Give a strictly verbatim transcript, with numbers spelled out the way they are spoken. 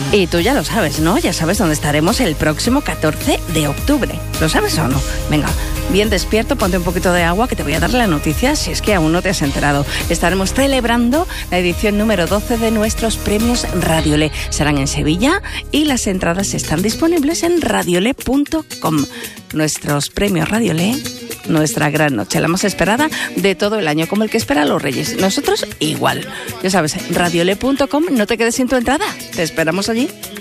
Y tú ya lo sabes, ¿no? Ya sabes dónde estaremos el próximo catorce de octubre. ¿Lo sabes o no? Venga, bien despierto, ponte un poquito de agua que te voy a dar la noticia si es que aún no te has enterado. Estaremos celebrando la edición número doce de nuestros premios Radiolé. Serán en Sevilla y las entradas están disponibles en radiolé punto com. Nuestros premios Radiolé, nuestra gran noche, la más esperada de todo el año, como el que espera a los Reyes. Nosotros igual. Ya sabes, radiolé punto com, no te quedes sin tu entrada. Te esperamos allí.